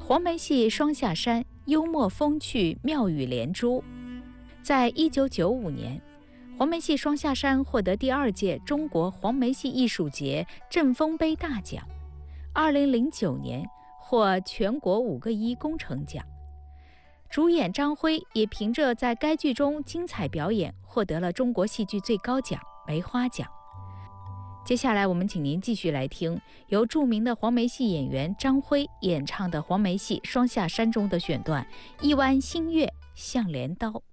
黄梅戏《双下山》幽默风趣，妙语连珠。在1995年，黄梅戏《双下山》获得第2届中国黄梅戏艺术节振丰杯大奖。2009年获全国5个一工程奖。主演张辉也凭着在该剧中精彩表演，获得了中国戏剧最高奖梅花奖。接下来我们请您继续来听由著名的黄梅戏演员张辉演唱的黄梅戏《双下山》中的选段《一弯新月向镰刀》。